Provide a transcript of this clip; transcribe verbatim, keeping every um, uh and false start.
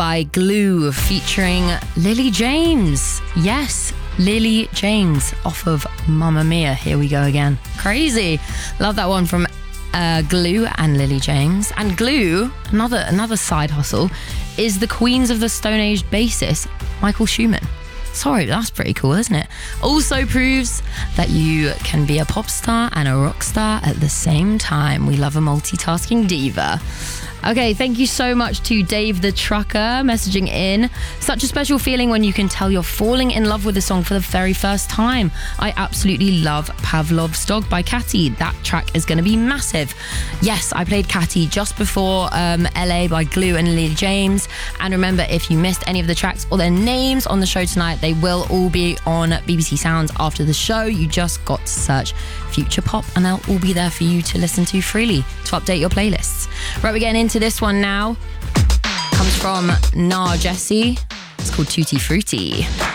by Glue featuring Lily James. Yes, Lily James off of Mamma Mia. Here we go again. Crazy. Love that one from uh, Glue and Lily James. And Glue, another another side hustle, is the Queens of the Stone Age bassist, Michael Schumann. Sorry, but that's pretty cool, isn't it? Also proves that you can be a pop star and a rock star at the same time. We love a multitasking diva. Okay, thank you so much to Dave the Trucker messaging in. Such a special feeling when you can tell you're falling in love with a song for the very first time. I absolutely love Pavlov's Dog by Catty. That track is going to be massive. Yes, I played Catty just before um, L A by Glue and Lily James. And remember, if you missed any of the tracks or their names on the show tonight, they will all be on B B C Sounds after the show. You just got to search Future Pop and they'll all be there for you to listen to freely to update your playlists. Right, we're getting into this one now. Comes from Nah Jessie. It's called Tutti Frutti.